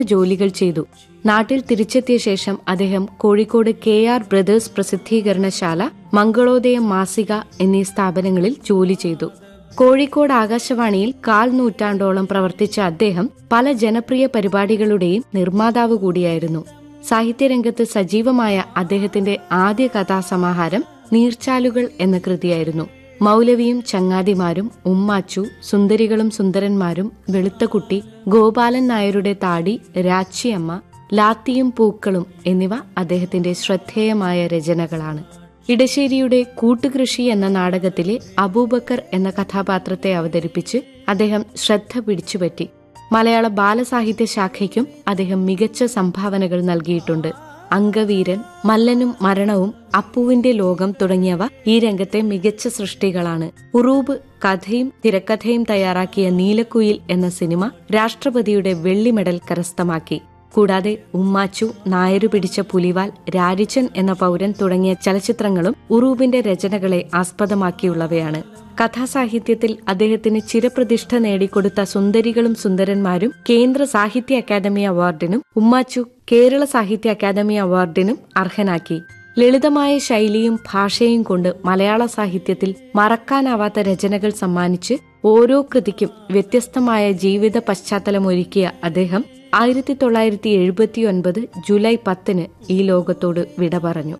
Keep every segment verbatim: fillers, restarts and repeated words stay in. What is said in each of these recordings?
ജോലികൾ ചെയ്തു. നാട്ടിൽ തിരിച്ചെത്തിയ ശേഷം അദ്ദേഹം Kozhikode K are brothers പ്രസിദ്ധീകരണശാല, Mangalodayam മാസിക എന്നീ സ്ഥാപനങ്ങളിൽ ജോലി ചെയ്തു. കോഴിക്കോട് ആകാശവാണിയിൽ കാൽ നൂറ്റാണ്ടോളം പ്രവർത്തിച്ച അദ്ദേഹം പല ജനപ്രിയ പരിപാടികളുടെയും നിർമ്മാതാവ് കൂടിയായിരുന്നു. സാഹിത്യരംഗത്ത് സജീവമായ അദ്ദേഹത്തിന്റെ ആദ്യ കഥാസമാഹാരം നീർച്ചാലുകൾ എന്ന കൃതിയായിരുന്നു. മൗലവിയും ചങ്ങാതിമാരും, ഉമ്മാച്ചു, സുന്ദരികളും സുന്ദരന്മാരും, വെളുത്തക്കുട്ടി, ഗോപാലൻ നായരുടെ താടി, രാച്ചിയമ്മ, ലാത്തിയും പൂക്കളും എന്നിവ അദ്ദേഹത്തിന്റെ ശ്രദ്ധേയമായ രചനകളാണ്. ഇടശ്ശേരിയുടെ കൂട്ടുകൃഷി എന്ന നാടകത്തിലെ അബൂബക്കർ എന്ന കഥാപാത്രത്തെ അവതരിപ്പിച്ച് അദ്ദേഹം ശ്രദ്ധ പിടിച്ചുപറ്റി. മലയാള ബാലസാഹിത്യ ശാഖയ്ക്കും അദ്ദേഹം മികച്ച സംഭാവനകൾ നൽകിയിട്ടുണ്ട്. അംഗവീരൻ, മല്ലനും മരണവും, അപ്പുവിന്റെ ലോകം തുടങ്ങിയവ ഈ രംഗത്തെ മികച്ച സൃഷ്ടികളാണ്. ഉറൂബ് കഥയും തിരക്കഥയും തയ്യാറാക്കിയ നീലക്കുയിൽ എന്ന സിനിമ രാഷ്ട്രപതിയുടെ വെള്ളി മെഡൽ കരസ്ഥമാക്കി. കൂടാതെ ഉമ്മാച്ചു, നായരു പിടിച്ച പുലിവാൽ, രാരിച്ചൻ എന്ന പൗരൻ തുടങ്ങിയ ചലച്ചിത്രങ്ങളും ഉറൂബിന്റെ രചനകളെ ആസ്പദമാക്കിയുള്ളവയാണ്. കഥാസാഹിത്യത്തിൽ അദ്ദേഹത്തിന് ചിരപ്രതിഷ്ഠ നേടിക്കൊടുത്ത സുന്ദരികളും സുന്ദരന്മാരും കേന്ദ്ര സാഹിത്യ അക്കാദമി അവാർഡിനും ഉമ്മാച്ചു കേരള സാഹിത്യ അക്കാദമി അവാർഡിനും അർഹനാക്കി. ലളിതമായ ശൈലിയും ഭാഷയും കൊണ്ട് മലയാള സാഹിത്യത്തിൽ മറക്കാനാവാത്ത രചനകൾ സമ്മാനിച്ച് ഓരോ കൃതിക്കും വ്യത്യസ്തമായ ജീവിത പശ്ചാത്തലമൊരുക്കിയ അദ്ദേഹം ആയിരത്തി തൊള്ളായിരത്തി എഴുപത്തി ഒൻപത് ജൂലൈ പത്തിന് ഈ ലോകത്തോട് വിട പറഞ്ഞു.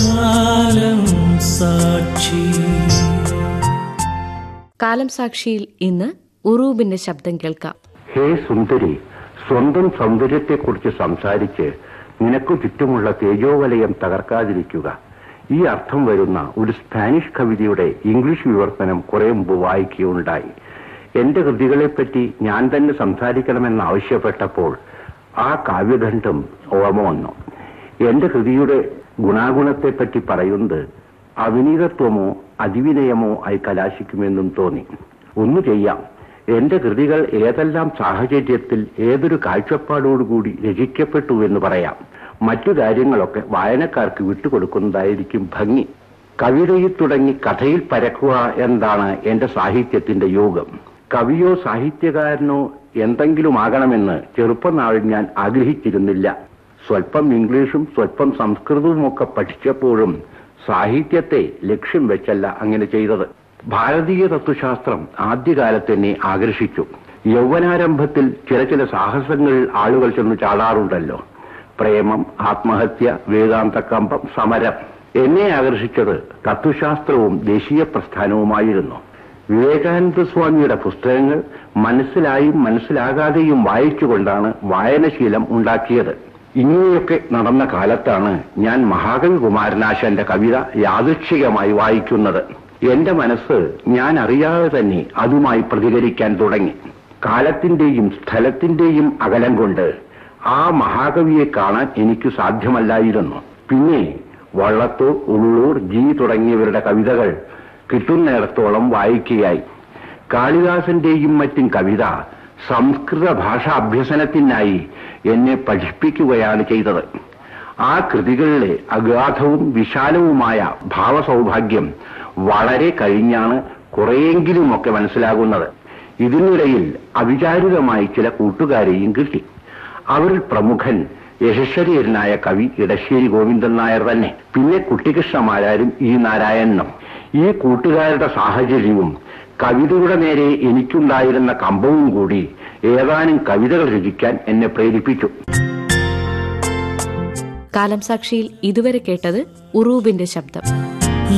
കാലം സാക്ഷിയിൽ ഇന്ന് ഉറൂബിന്റെ ശബ്ദം കേൾക്കാം. ഹേ സുന്ദരി, സ്വന്തം സൗന്ദര്യത്തെക്കുറിച്ച് സംസാരിച്ച് നിനക്കു ചുറ്റുമുള്ള തേജോവലയം തകർക്കാതിരിക്കുക. ഈ അർത്ഥം വരുന്ന ഒരു സ്പാനിഷ് കവിതയുടെ ഇംഗ്ലീഷ് വിവർത്തനം കുറെ മുമ്പ് വായിക്കുകയുണ്ടായി. എന്റെ കൃതികളെപ്പറ്റി ഞാൻ തന്നെ സംസാരിക്കണമെന്ന് ആവശ്യപ്പെട്ടപ്പോൾ ആ കാവ്യഖണ്ഡം ഓർമ്മ വന്നു. എന്റെ കൃതിയുടെ ഗുണാഗുണത്തെപ്പറ്റി പറയുന്നത് അവിനീതത്വമോ അതിവിനയമോ ആയി കലാശിക്കുമെന്നും തോന്നി. ഒന്നു ചെയ്യാം, എന്റെ കൃതികൾ ഏതെല്ലാം സാഹചര്യത്തിൽ ഏതൊരു കാഴ്ചപ്പാടോടുകൂടി രചിക്കപ്പെട്ടു എന്ന് പറയാം. മറ്റു കാര്യങ്ങളൊക്കെ വായനക്കാർക്ക് വിട്ടുകൊടുക്കുന്നതായിരിക്കും ഭംഗി. കവിതയിൽ തുടങ്ങി കഥയിൽ പരക്കുക എന്നതാണ് എന്റെ സാഹിത്യത്തിന്റെ യോഗം. കവിയോ സാഹിത്യകാരനോ എന്തെങ്കിലും ആകണമെന്ന് ചെറുപ്പനാളിൽ ഞാൻ ആഗ്രഹിച്ചിരുന്നില്ല. സ്വല്പം ഇംഗ്ലീഷും സ്വല്പം സംസ്കൃതവും ഒക്കെ പഠിച്ചപ്പോഴും സാഹിത്യത്തെ ലക്ഷ്യം വെച്ചല്ല അങ്ങനെ ചെയ്തത്. ഭാരതീയ തത്വശാസ്ത്രം ആദ്യകാലത്ത് എന്നെ ആകർഷിച്ചു. യൗവനാരംഭത്തിൽ ചില ചില സാഹസങ്ങളിൽ ആളുകൾ ചെന്ന് ചാടാറുണ്ടല്ലോ. പ്രേമം, ആത്മഹത്യ, വേദാന്തകമ്പം, സമരം. എന്നെ ആകർഷിച്ചത് തത്വശാസ്ത്രവും ദേശീയ പ്രസ്ഥാനവുമായിരുന്നു. വിവേകാനന്ദ സ്വാമിയുടെ പുസ്തകങ്ങൾ മനസ്സിലായും മനസ്സിലാകാതെയും വായിച്ചുകൊണ്ടാണ് വായനശീലം ഉണ്ടാക്കിയത്. ഇങ്ങനെയൊക്കെ നടന്ന കാലത്താണ് ഞാൻ മഹാകവി കുമാരനാശാന്റെ കവിത യാദൃച്ഛികമായി വായിക്കുന്നത്. എന്റെ മനസ്സ് ഞാൻ അറിയാതെ തന്നെ അതുമായി പ്രതികരിക്കാൻ തുടങ്ങി. കാലത്തിന്റെയും സ്ഥലത്തിന്റെയും അകലം കൊണ്ട് ആ മഹാകവിയെ കാണാൻ എനിക്ക് സാധ്യമല്ലായിരുന്നു. പിന്നെ വള്ളത്തോൾ, ഉള്ളൂർ, ജി തുടങ്ങിയവരുടെ കവിതകൾ കിട്ടുന്നിടത്തോളം വായിക്കുകയായി. കാളിദാസന്റെയും മറ്റും കവിത സംസ്കൃത ഭാഷാ അഭ്യസനത്തിനായി എന്നെ പഠിപ്പിക്കുകയാണ് ചെയ്തത്. ആ കൃതികളിലെ അഗാധവും വിശാലവുമായ ഭാവസൗഭാഗ്യം വളരെ കഴിഞ്ഞാണ് കുറെയെങ്കിലുമൊക്കെ മനസ്സിലാകുന്നത്. ഇതിനിടയിൽ അവിചാരിതമായി ചില കൂട്ടുകാരെയും കിട്ടി. അവരിൽ പ്രമുഖൻ യശസ്വരീയനായ കവി ഇടശ്ശേരി ഗോവിന്ദൻ നായർ തന്നെ. പിന്നെ കുട്ടിക്കൃഷ്ണമാരാരും ഇ നാരായണനും. ഈ കൂട്ടുകാരുടെ സാഹചര്യവും കവിതയുടെ നേരെ എനിക്കുണ്ടായിരുന്ന കമ്പവും കൂടി ഏതാനും കവിതകൾ രചിക്കാൻ എന്നെ പ്രേരിപ്പിച്ചു. കാലം സാക്ഷിയിൽ ഇതുവരെ കേട്ടത് ഉറൂബിന്റെ ശബ്ദം.